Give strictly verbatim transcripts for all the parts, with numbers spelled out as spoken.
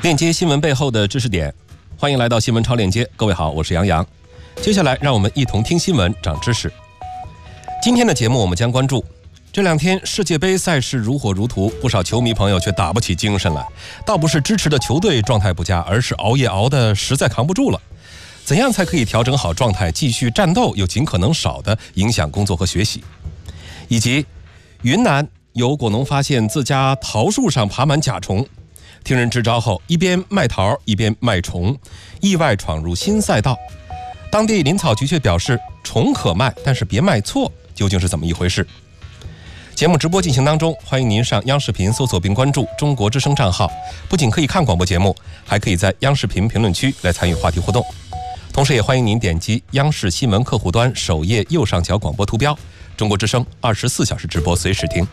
链接新闻背后的知识点。欢迎来到新闻超链接，各位好，我是杨洋。接下来让我们一同听新闻长知识。今天的节目我们将关注这两天世界杯赛事如火如荼，不少球迷朋友却打不起精神来，倒不是支持的球队状态不佳，而是熬夜熬得实在扛不住了。怎样才可以调整好状态，继续战斗又尽可能少的影响工作和学习？以及云南有果农发现自家桃树上爬满甲虫，听人支招后一边卖桃一边卖虫，意外闯入新赛道。当地林草局却表示虫可卖，但是别卖错，究竟是怎么一回事？节目直播进行当中，欢迎您上央视频搜索并关注中国之声账号，不仅可以看广播节目，还可以在央视频评论区来参与话题互动。同时也欢迎您点击央视新闻客户端首页右上角广播图标，中国之声二十四小时直播，随时听。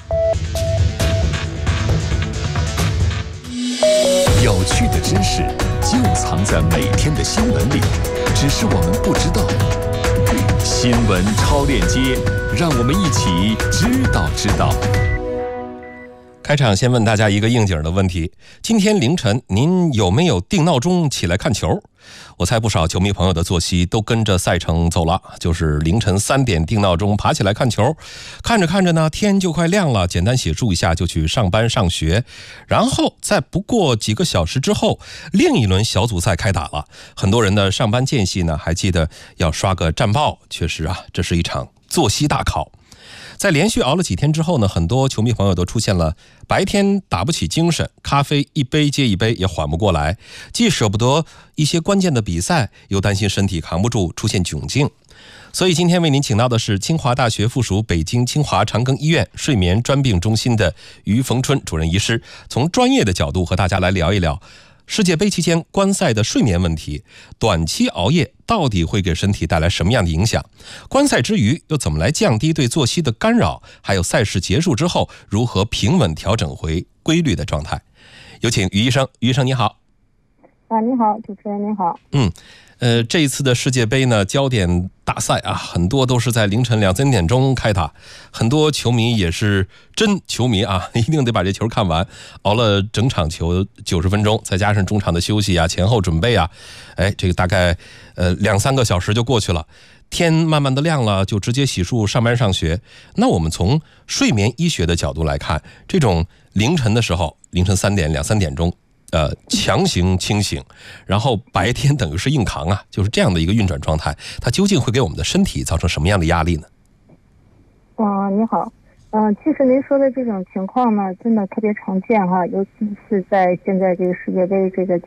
有趣的知识就藏在每天的新闻里，只是我们不知道。新闻超链接，让我们一起知道知道。 开场先问大家一个应景的问题：今天凌晨您有没有定闹钟起来看球？我猜不少球迷朋友的作息都跟着赛程走了，就是凌晨三点定闹钟爬起来看球，看着看着呢，天就快亮了，简单洗漱一下就去上班上学，然后在不过几个小时之后，另一轮小组赛开打了。很多人的上班间隙呢，还记得要刷个战报，确实啊，这是一场作息大考。在连续熬了几天之后呢，很多球迷朋友都出现了白天打不起精神，咖啡一杯接一杯也缓不过来，既舍不得一些关键的比赛，又担心身体扛不住出现窘境。所以今天为您请到的是清华大学附属北京清华长庚医院睡眠专病中心的于逢春主任医师，从专业的角度和大家来聊一聊世界杯期间观赛的睡眠问题，短期熬夜到底会给身体带来什么样的影响？观赛之余又怎么来降低对作息的干扰？还有赛事结束之后如何平稳调整回规律的状态？有请于医生。于医生你好。 啊，你好，主持人你好。 嗯，呃，这一次的世界杯呢，焦点大赛啊，很多都是在凌晨两三点钟开打，很多球迷也是真球迷啊，一定得把这球看完，熬了整场球九十分钟，再加上中场的休息啊、前后准备啊，哎，这个大概呃两三个小时就过去了。天慢慢的亮了，就直接洗漱上班上学。那我们从睡眠医学的角度来看，这种凌晨的时候，凌晨三点、两三点钟，呃，强行清醒，然后白天等于是硬扛啊，就是这样的一个运转状态，它究竟会给我们的身体造成什么样的压力呢？ 啊，你好。嗯、呃，其实您说的这种情况呢，真的特别常见哈，尤其是在现在这个世界杯这个期